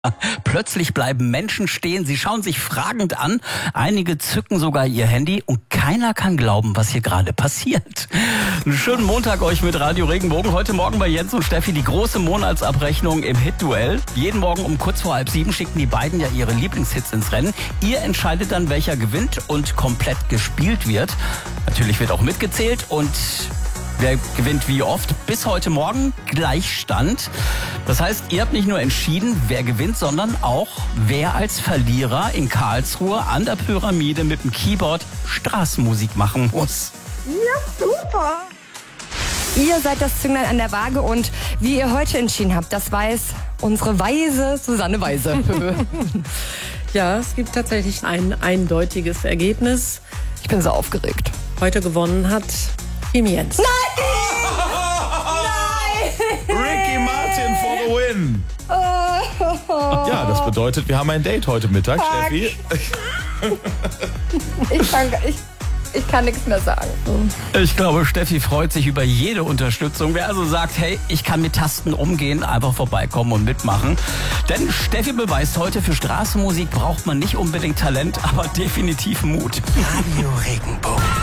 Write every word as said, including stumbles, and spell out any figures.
Plötzlich bleiben Menschen stehen, sie schauen sich fragend an, einige zücken sogar ihr Handy und keiner kann glauben, was hier gerade passiert. Einen schönen Montag euch mit Radio Regenbogen. Heute Morgen bei Jens und Steffi die große Monatsabrechnung im Hit-Duell. Jeden Morgen um kurz vor halb sieben schicken die beiden ja ihre Lieblingshits ins Rennen. Ihr entscheidet dann, welcher gewinnt und komplett gespielt wird. Natürlich wird auch mitgezählt und wer gewinnt wie oft? Bis heute Morgen Gleichstand. Das heißt, ihr habt nicht nur entschieden, wer gewinnt, sondern auch, wer als Verlierer in Karlsruhe an der Pyramide mit dem Keyboard Straßenmusik machen muss. Ja, super. Ihr seid das Zünglein an der Waage und wie ihr heute entschieden habt, das weiß unsere weise Susanne Weise. Ja, es gibt tatsächlich ein eindeutiges Ergebnis. Ich bin so aufgeregt. Heute gewonnen hat Team Jens. Nein! Ricky Martin for the win. Ja, das bedeutet, wir haben ein Date heute Mittag, Fuck. Steffi. Ich kann, ich, ich kann nichts mehr sagen. Ich glaube, Steffi freut sich über jede Unterstützung. Wer also sagt, hey, ich kann mit Tasten umgehen, einfach vorbeikommen und mitmachen. Denn Steffi beweist heute, für Straßenmusik braucht man nicht unbedingt Talent, aber definitiv Mut. Radio Regenbogen.